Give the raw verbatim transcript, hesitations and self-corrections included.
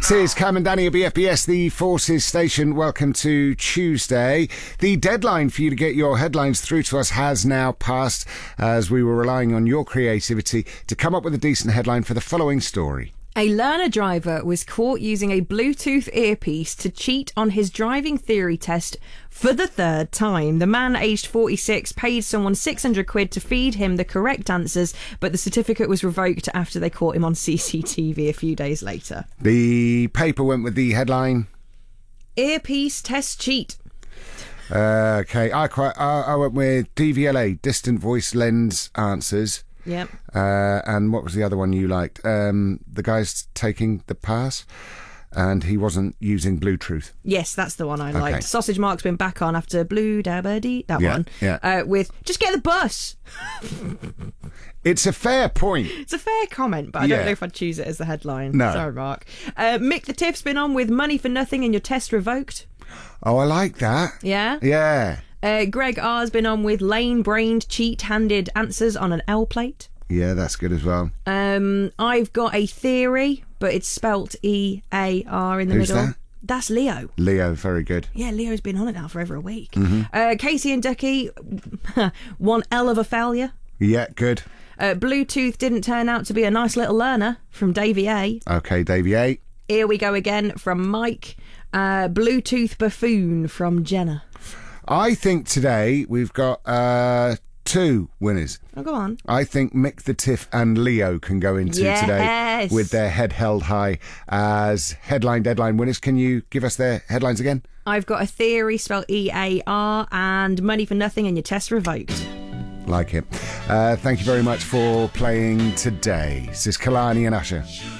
This is Cam and Danny at B F B S, the Forces Station. Welcome to Tuesday. The deadline for you to get your headlines through to us has now passed, as we were relying on your creativity to come up with a decent headline for the following story. A learner driver was caught using a Bluetooth earpiece to cheat on his driving theory test for the third time. The man, aged forty-six, paid someone six hundred quid to feed him the correct answers, but the certificate was revoked after they caught him on C C T V a few days later. The paper went with the headline, Earpiece test cheat. Uh, okay, I quite I, I went with D V L A, distant voice lens answers. Yep. Uh, and what was the other one you liked? Um, the guy's taking the pass, and he wasn't using Bluetooth. Yes, that's the one I Okay. liked. Sausage Mark's been back on after Blue Dabba Dee, that Yeah, one. yeah. Uh, with just get the bus. It's a fair point. It's a fair comment, but I Yeah. don't know if I'd choose it as the headline. No. Sorry, Mark. Uh, Mick the Tiff's been on with money for nothing and your test revoked. Oh, I like that. Yeah. Yeah. Uh, Greg R's been on with lane-brained, cheat-handed answers on an L plate. Yeah, that's good as well. Um, I've got a theory, but it's spelt E A R in the Who's middle. that? That's Leo. Leo, very good. Yeah, Leo's been on it now for over a week. Mm-hmm. Uh, Casey and Ducky, one L of a failure. Yeah, good. Uh, Bluetooth didn't turn out to be a nice little learner from Davey A. Okay, Davey A. Here we go again from Mike. Uh, Bluetooth buffoon from Jenna. I think today we've got uh, two winners. Oh, go on. I think Mick the Tiff and Leo can go into Yes. today with their head held high as headline deadline winners. Can you give us their headlines again? I've got a theory spelled E A R and money for nothing and your test revoked. Like it. Uh, thank you very much for playing today. This is Kalani and Usher.